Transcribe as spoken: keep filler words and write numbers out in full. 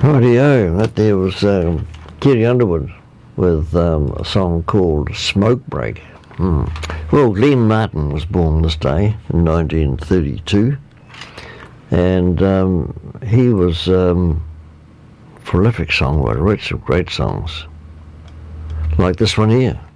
Rightio, that there was um, Kerry Underwood with um, a song called Smoke Break. Hmm. Well, Glenn Martin was born this day in nineteen thirty-two, and um, he was um, a prolific songwriter, wrote some great songs, like this one here.